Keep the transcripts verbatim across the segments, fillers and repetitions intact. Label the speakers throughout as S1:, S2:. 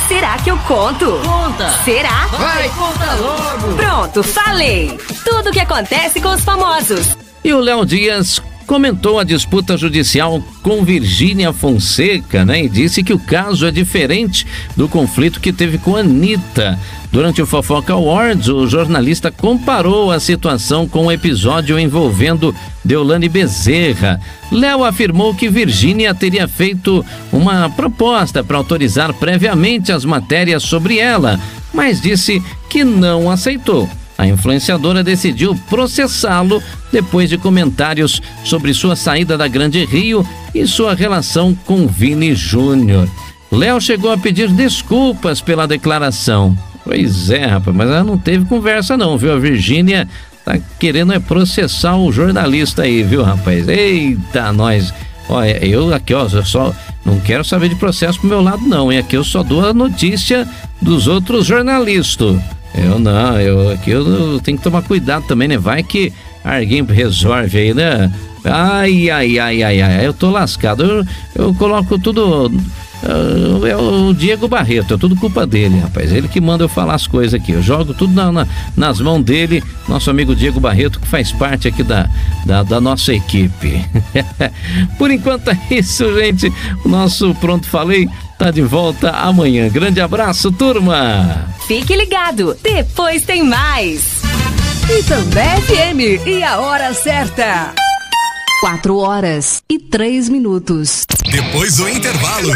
S1: Será que eu conto?
S2: Conta!
S1: Será?
S2: Vai, conta logo!
S1: Pronto, falei! Tudo o que acontece com os famosos.
S3: E o Léo Dias comentou a disputa judicial com Virgínia Fonseca, né? E disse que o caso é diferente do conflito que teve com a Anitta. Durante o Fofoca Awards, o jornalista comparou a situação com o episódio envolvendo Deolane Bezerra. Léo afirmou que Virgínia teria feito uma proposta para autorizar previamente as matérias sobre ela, mas disse que não aceitou. A influenciadora decidiu processá-lo depois de comentários sobre sua saída da Grande Rio e sua relação com Vini Júnior. Léo chegou a pedir desculpas pela declaração. Pois é, rapaz, mas ela não teve conversa não, viu? A Virgínia tá querendo é processar o jornalista aí, viu, rapaz? Eita, nós... Olha, eu aqui, ó, eu só não quero saber de processo pro meu lado não, hein? Aqui eu só dou a notícia dos outros jornalistas. Eu não, eu aqui eu, eu tenho que tomar cuidado também, né? Vai que alguém resolve aí, né? Ai, ai, ai, ai, ai, eu tô lascado. Eu, eu coloco tudo. Uh, é o Diego Barreto, é tudo culpa dele, rapaz. Ele que manda eu falar as coisas aqui. Eu jogo tudo na, na, nas mãos dele, nosso amigo Diego Barreto, que faz parte aqui da, da, da nossa equipe. Por enquanto é isso, gente. O nosso Pronto Falei tá de volta amanhã. Grande abraço, turma!
S1: Fique ligado, depois tem mais.
S4: Itambé F M e a hora certa. Quatro horas e três minutos.
S5: Depois do intervalo,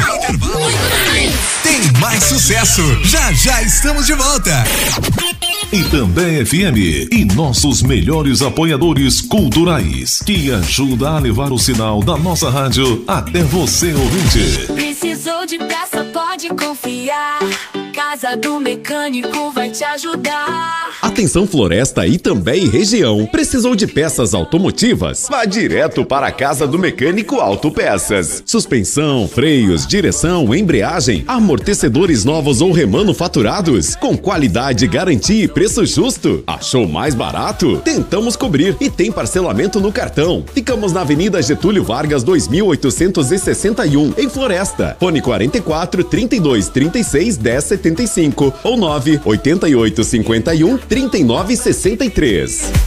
S5: tem mais sucesso. Já já estamos de volta.
S6: Itambé F M e nossos melhores apoiadores culturais, que ajuda a levar o sinal da nossa rádio até você, ouvinte.
S7: Precisou de peça, pode confiar. Casa do Mecânico vai te ajudar.
S8: Atenção Floresta, Itambé e região. Precisou de peças automotivas? Vá direto para a Casa do Mecânico Autopeças. Suspensão, freios, direção, embreagem, amortecedores novos ou remanufaturados, com qualidade, garantia e preço justo. Achou mais barato? Tentamos cobrir e tem parcelamento no cartão. Ficamos na Avenida Getúlio Vargas, dois mil oitocentos e sessenta e um, em Floresta. Fone quarenta e quatro, trinta e dois, trinta e seis, dez, setenta e cinco ou nove oito oito cinquenta e um, trinta e nove sessenta e três.